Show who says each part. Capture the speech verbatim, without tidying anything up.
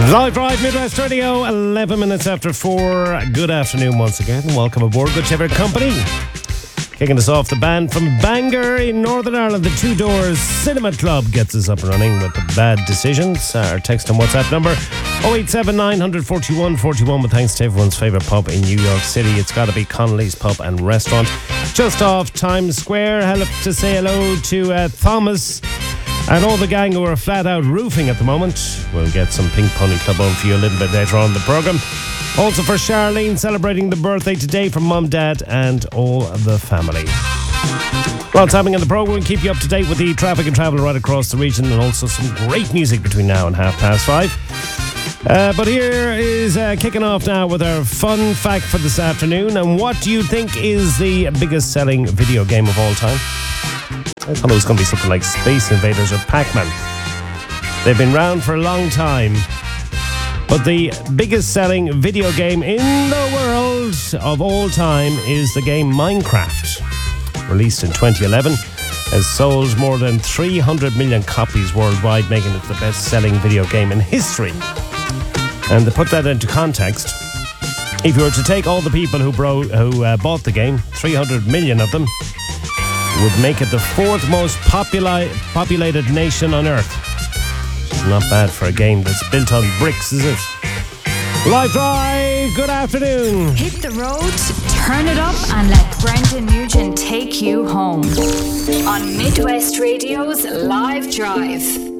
Speaker 1: Live Drive Midwest Radio, eleven minutes after four. Good afternoon once again. Welcome aboard, whichever company. Kicking us off, the band from Bangor in Northern Ireland, the Two Doors Cinema Club gets us up and running with the Bad Decisions. Our text and WhatsApp number oh eight seven nine four one four one. With thanks to everyone's favourite pub in New York City. It's got to be Connolly's Pub and Restaurant, just off Times Square. Hello to say hello to uh, Thomas and all the gang who are flat out roofing at the moment. We'll get some Pink Pony Club on for you a little bit later on in the programme. Also for Charlene, celebrating the birthday today from Mum, Dad and all the family. Lots happening in the programme. We'll keep you up to date with the traffic and travel right across the region, and also some great music between now and half past five. Uh, but here is uh, kicking off now with our fun fact for this afternoon. And what do you think is the biggest selling video game of all time? I thought it was going to be something like Space Invaders or Pac-Man. They've been around for a long time. But the biggest selling video game in the world of all time is the game Minecraft. Released in twenty eleven, has sold more than three hundred million copies worldwide, making it the best selling video game in history. And to put that into context, if you were to take all the people who, bro- who uh, bought the game, three hundred million of them, would make it the fourth most populi- populated nation on Earth. Which is not bad for a game that's built on bricks, is it? Live Drive, good afternoon.
Speaker 2: Hit the road, turn it up, and let Brendan Nugent take you home. On Midwest Radio's Live Drive.